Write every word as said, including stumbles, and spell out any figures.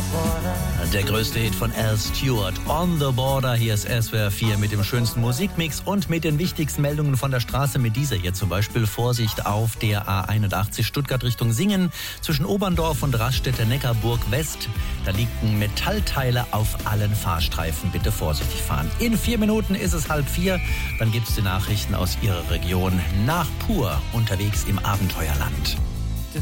Der größte Hit von Al Stewart, On the Border. Hier ist S W R vier mit dem schönsten Musikmix und mit den wichtigsten Meldungen von der Straße. Mit dieser hier zum Beispiel: Vorsicht auf der A einundachtzig Stuttgart Richtung Singen zwischen Oberndorf und Raststätte-Neckarburg West. Da liegen Metallteile auf allen Fahrstreifen. Bitte vorsichtig fahren. In vier Minuten ist es halb vier. Dann gibt es die Nachrichten aus Ihrer Region nach Pur, unterwegs im Abenteuerland.